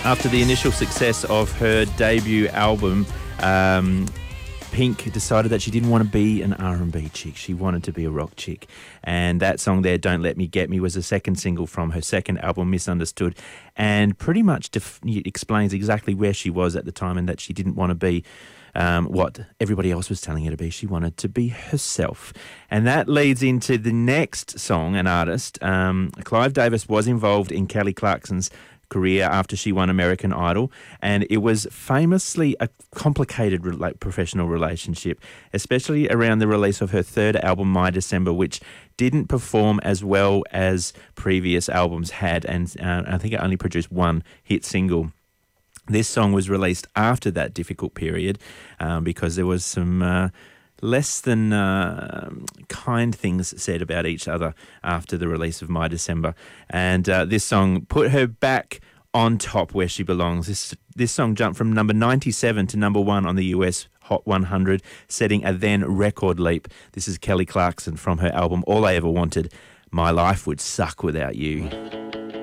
After the initial success of her debut album, Pink decided that she didn't want to be an R&B chick. She wanted to be a rock chick. And that song there, Don't Let Me Get Me, was the second single from her second album, Misunderstood, and pretty much explains exactly where she was at the time and that she didn't want to be what everybody else was telling her to be. She wanted to be herself. And that leads into the next song and artist. Clive Davis was involved in Kelly Clarkson's career after she won American Idol, and it was famously a complicated professional relationship, especially around the release of her third album, My December, which didn't perform as well as previous albums had, and I think it only produced one hit single. This song was released after that difficult period because there was some less than kind things said about each other after the release of My December. And this song put her back on top where she belongs. This song jumped from number 97 to number 1 on the US Hot 100, setting a then record leap. This is Kelly Clarkson from her album All I Ever Wanted, My Life Would Suck Without You.